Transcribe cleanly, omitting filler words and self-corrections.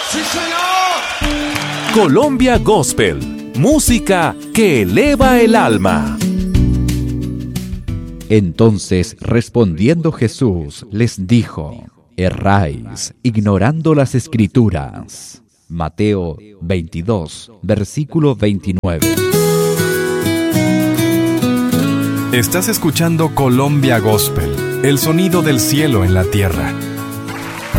¡Sí, señor! Colombia Gospel, música que eleva el alma. Entonces, respondiendo Jesús, les dijo: erráis, ignorando las Escrituras. Mateo 22, versículo 29. Estás escuchando Colombia Gospel, el sonido del cielo en la tierra.